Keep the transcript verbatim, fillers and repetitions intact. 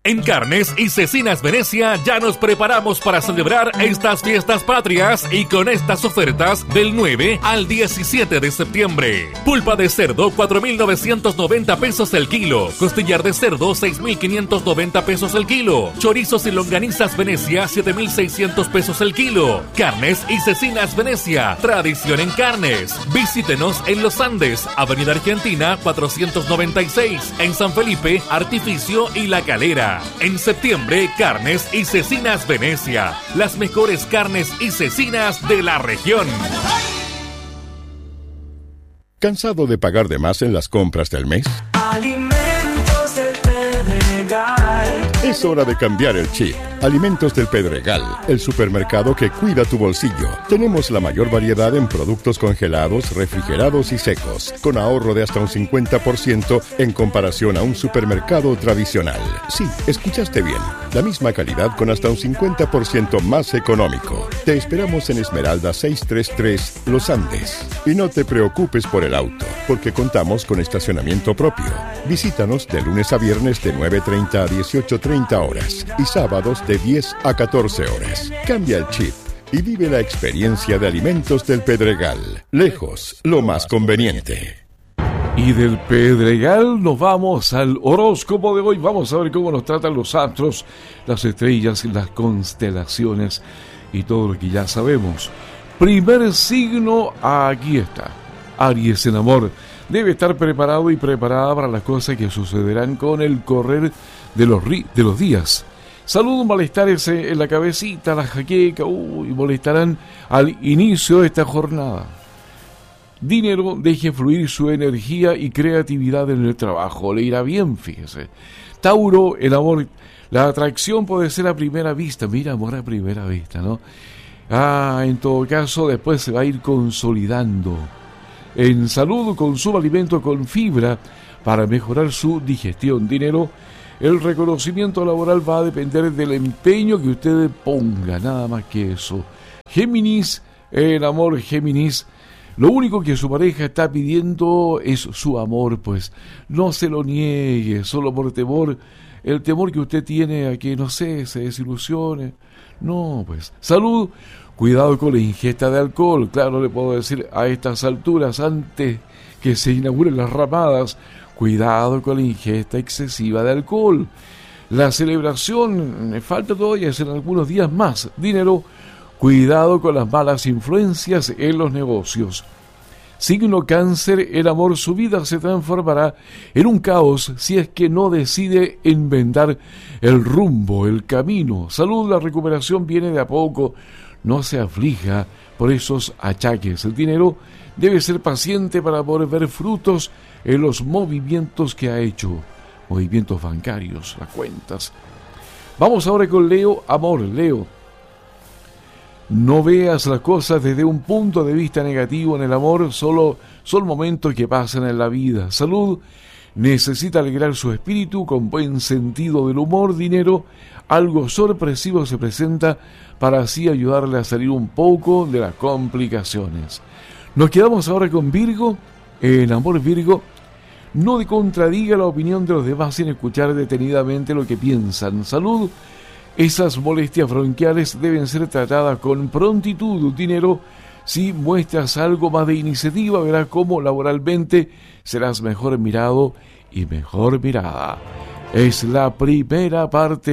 En Carnes y Cecinas Venecia ya nos preparamos para celebrar estas fiestas patrias y con estas ofertas del nueve al diecisiete de septiembre. Pulpa de cerdo cuatro mil novecientos noventa pesos el kilo. Costillar de cerdo seis mil quinientos noventa pesos el kilo. Chorizos y longanizas Venecia siete mil seiscientos pesos el kilo. Carnes y Cecinas Venecia, tradición en carnes. Visítenos en Los Andes, Avenida Argentina cuatrocientos noventa y seis, en San Felipe, Artificio y La Calera. En septiembre, Carnes y Cecinas Venecia, las mejores carnes y cecinas de la región. ¿Cansado de pagar de más en las compras del mes? Alimentos del Pedregal. Es hora de cambiar el chip. Alimentos del Pedregal, el supermercado que cuida tu bolsillo. Tenemos la mayor variedad en productos congelados, refrigerados y secos, con ahorro de hasta un cincuenta por ciento en comparación a un supermercado tradicional. Sí, escuchaste bien. La misma calidad con hasta un cincuenta por ciento más económico. Te esperamos en Esmeralda seiscientos treinta y tres, Los Andes. Y no te preocupes por el auto, porque contamos con estacionamiento propio. Visítanos de lunes a viernes de nueve treinta a dieciocho treinta horas y sábados de diez a catorce horas. Cambia el chip y vive la experiencia de Alimentos del Pedregal. Lejos, lo más conveniente. Y del Pedregal nos vamos al horóscopo de hoy. Vamos a ver cómo nos tratan los astros, las estrellas, las constelaciones y todo lo que ya sabemos. Primer signo, aquí está. Aries en amor. Debe estar preparado y preparada para las cosas que sucederán con el correr de los, ri- de los días. Salud, malestares en la cabecita, la jaqueca, uy, molestarán al inicio de esta jornada. Dinero, deje fluir su energía y creatividad en el trabajo, le irá bien, fíjese. Tauro, el amor, la atracción puede ser a primera vista, mira, amor a primera vista, ¿no? Ah, en todo caso, después se va a ir consolidando. En salud, consuma alimento con fibra para mejorar su digestión. Dinero, el reconocimiento laboral va a depender del empeño que usted ponga, nada más que eso. Géminis, el amor, Géminis, lo único que su pareja está pidiendo es su amor, pues no se lo niegue, solo por temor, el temor que usted tiene a que, no sé, se desilusione. No, pues, salud, cuidado con la ingesta de alcohol, claro, le puedo decir a estas alturas, antes que se inauguren las ramadas, cuidado con la ingesta excesiva de alcohol. La celebración, me falta todavía, es en algunos días más. Dinero, cuidado con las malas influencias en los negocios. Signo Cáncer, el amor, su vida se transformará en un caos si es que no decide enmendar el rumbo, el camino. Salud, la recuperación viene de a poco, no se aflija por esos achaques. El dinero debe ser paciente para poder ver frutos en los movimientos que ha hecho, movimientos bancarios, las cuentas. Vamos ahora con Leo, amor, Leo. No veas las cosas desde un punto de vista negativo en el amor, solo son momentos que pasan en la vida. Salud, necesita alegrar su espíritu con buen sentido del humor. Dinero, algo sorpresivo se presenta para así ayudarle a salir un poco de las complicaciones. Nos quedamos ahora con Virgo. En amor, Virgo, no contradiga la opinión de los demás sin escuchar detenidamente lo que piensan. Salud, esas molestias bronquiales deben ser tratadas con prontitud. Dinero, si muestras algo más de iniciativa, verás cómo laboralmente serás mejor mirado y mejor mirada. Es la primera parte